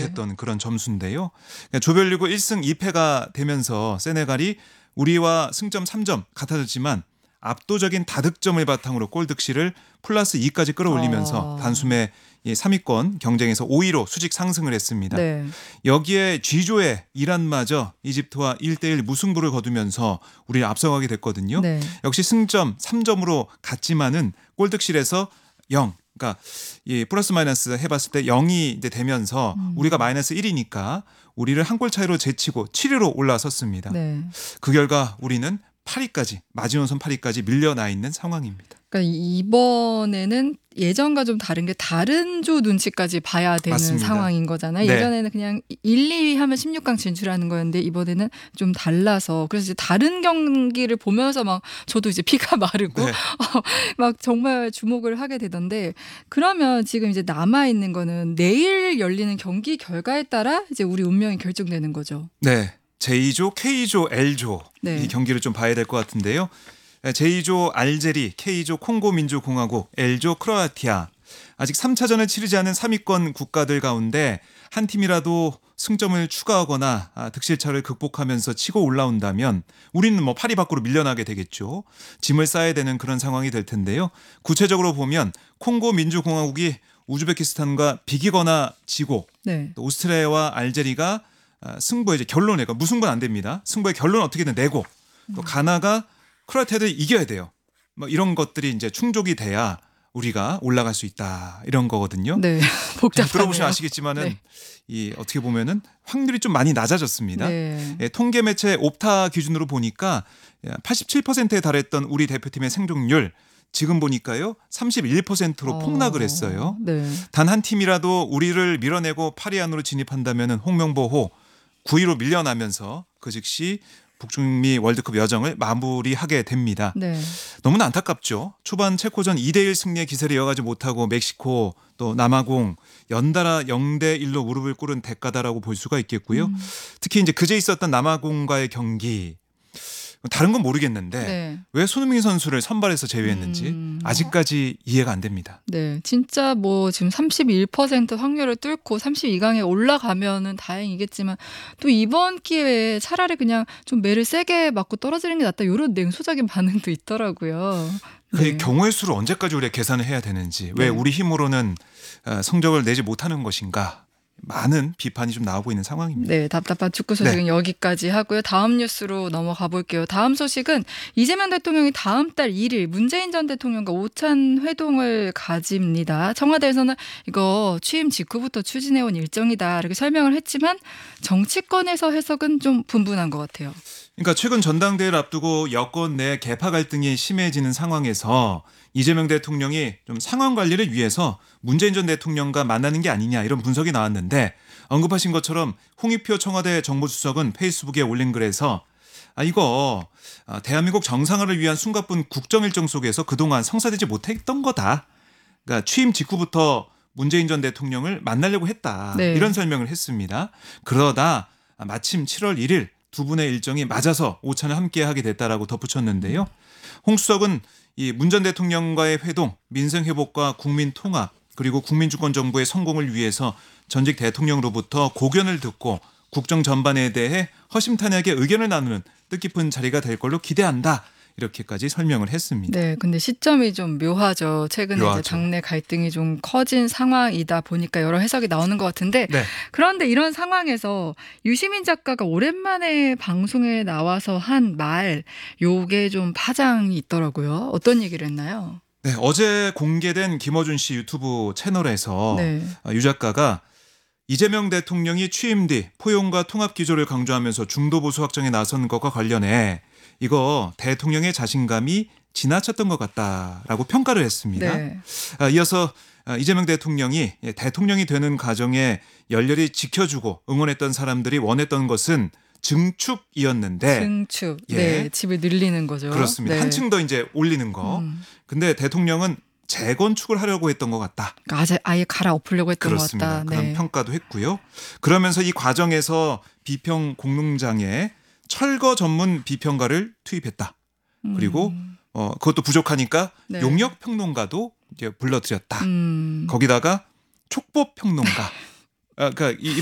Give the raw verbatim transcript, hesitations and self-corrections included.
못했던 그런 점수인데요. 그러니까 조별리그 일 승 이 패가 되면서 세네갈이 우리와 승점 삼 점 같아졌지만 압도적인 다득점을 바탕으로 골 득실을 플러스 이까지 끌어올리면서 어. 단숨에 이 삼 위권 경쟁에서 오 위로 수직 상승을 했습니다. 네. 여기에 G조의 이란마저 이집트와 일 대 일 무승부를 거두면서 우리를 앞서가게 됐거든요. 네. 역시 승점 삼 점으로 갔지만은 골 득실에서 영. 그러니까 이 플러스 마이너스 해봤을 때 영이 이제 되면서 음. 우리가 마이너스 일이니까 우리를 한 골 차이로 제치고 칠 위로 올라섰습니다. 네. 그 결과 우리는 팔 위까지 마지노선 팔 위까지 밀려나 있는 상황입니다. 그러니까 이번에는 예전과 좀 다른 게 다른 조 눈치까지 봐야 되는 맞습니다. 상황인 거잖아요. 네. 예전에는 그냥 일, 이 위 하면 십육 강 진출하는 거였는데 이번에는 좀 달라서 그래서 이제 다른 경기를 보면서 막 저도 이제 피가 마르고 네. 막 정말 주목을 하게 되던데 그러면 지금 이제 남아 있는 거는 내일 열리는 경기 결과에 따라 이제 우리 운명이 결정되는 거죠. 네. 제이조, K조, L조 네. 이 경기를 좀 봐야 될 것 같은데요. 제이조 알제리, K조 콩고민주공화국, L조 크로아티아. 아직 삼 차전을 치르지 않은 삼 위권 국가들 가운데 한 팀이라도 승점을 추가하거나 득실차를 극복하면서 치고 올라온다면 우리는 뭐 팔 위 밖으로 밀려나게 되겠죠. 짐을 싸야 되는 그런 상황이 될 텐데요. 구체적으로 보면 콩고민주공화국이 우즈베키스탄과 비기거나 지고 네. 또 오스트리아와 알제리가 승부의 이제 결론에 그러니까 무승부는 안 됩니다. 승부의 결론 어떻게든 내고 또 가나가 크로아티아를 이겨야 돼요. 뭐 이런 것들이 이제 충족이 돼야 우리가 올라갈 수 있다 이런 거거든요. 네. 복잡하네요. 들어보시면 아시겠지만은 네. 이 어떻게 보면은 확률이 좀 많이 낮아졌습니다. 네. 예, 통계 매체 옵타 기준으로 보니까 팔십칠 퍼센트에 달했던 우리 대표팀의 생존율 지금 보니까요 삼십일 퍼센트로 어, 폭락을 했어요. 네. 단 한 팀이라도 우리를 밀어내고 팔 위 안으로 진입한다면은 홍명보호 구 위로 밀려나면서 그 즉시 북중미 월드컵 여정을 마무리하게 됩니다. 네. 너무나 안타깝죠. 초반 체코전 이 대 일 승리의 기세를 이어가지 못하고 멕시코 또 남아공 연달아 영 대 일로 무릎을 꿇은 대가다라고 볼 수가 있겠고요. 음. 특히 이제 그제 있었던 남아공과의 경기 다른 건 모르겠는데 네. 왜 손흥민 선수를 선발해서 제외했는지 음. 아직까지 이해가 안 됩니다. 네, 진짜 뭐 지금 삼십일 퍼센트 확률을 뚫고 삼십이 강에 올라가면은 다행이겠지만 또 이번 기회에 차라리 그냥 좀 매를 세게 맞고 떨어지는 게 낫다 이런 냉소적인 반응도 있더라고요. 그 네. 경우의 수를 언제까지 우리가 계산을 해야 되는지 왜 네. 우리 힘으로는 성적을 내지 못하는 것인가 많은 비판이 좀 나오고 있는 상황입니다. 네, 답답한 축구 소식은 네. 여기까지 하고요. 다음 뉴스로 넘어가 볼게요. 다음 소식은 이재명 대통령이 다음 달 일 일 문재인 전 대통령과 오찬 회동을 가집니다. 청와대에서는 이거 취임 직후부터 추진해온 일정이다 이렇게 설명을 했지만 정치권에서 해석은 좀 분분한 것 같아요. 그러니까 최근 전당대회를 앞두고 여권 내 계파 갈등이 심해지는 상황에서 이재명 대통령이 좀 상황 관리를 위해서 문재인 전 대통령과 만나는 게 아니냐 이런 분석이 나왔는데 언급하신 것처럼 홍익표 청와대 정무수석은 페이스북에 올린 글에서 아 이거 대한민국 정상화를 위한 숨가쁜 국정일정 속에서 그동안 성사되지 못했던 거다. 그러니까 취임 직후부터 문재인 전 대통령을 만나려고 했다. 네. 이런 설명을 했습니다. 그러다 마침 칠월 일일 두 분의 일정이 맞아서 오찬을 함께하게 됐다라고 덧붙였는데요. 홍 수석은 이 문 전 대통령과의 회동, 민생 회복과 국민 통합 그리고 국민주권 정부의 성공을 위해서 전직 대통령으로부터 고견을 듣고 국정 전반에 대해 허심탄회하게 의견을 나누는 뜻깊은 자리가 될 걸로 기대한다. 이렇게까지 설명을 했습니다. 네, 근데 시점이 좀 묘하죠. 최근에 묘하죠. 이제 당내 갈등이 좀 커진 상황이다 보니까 여러 해석이 나오는 것 같은데 네. 그런데 이런 상황에서 유시민 작가가 오랜만에 방송에 나와서 한 말 요게 좀 파장이 있더라고요. 어떤 얘기를 했나요? 네, 어제 공개된 김어준 씨 유튜브 채널에서 네. 유 작가가 이재명 대통령이 취임 뒤 포용과 통합 기조를 강조하면서 중도 보수 확정에 나선 것과 관련해 이거 대통령의 자신감이 지나쳤던 것 같다라고 평가를 했습니다. 네. 이어서 이재명 대통령이 대통령이 되는 과정에 열렬히 지켜주고 응원했던 사람들이 원했던 것은 증축이었는데 증축. 예. 네, 집을 늘리는 거죠. 그렇습니다. 네. 한층 더 이제 올리는 거. 음. 근데 대통령은 재건축을 하려고 했던 것 같다. 아예, 아예 갈아엎으려고 했던 그렇습니다. 것 같다. 그런 네. 평가도 했고요. 그러면서 이 과정에서 비평 공릉장에 철거 전문 비평가를 투입했다. 그리고 음. 어, 그것도 부족하니까 네. 용역 평론가도 이제 불러들였다. 음. 거기다가 촉법 평론가. 아, 그러니까 이